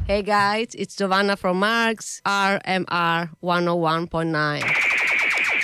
Hey guys, it's Giovanna from Marks, RMR 101.9.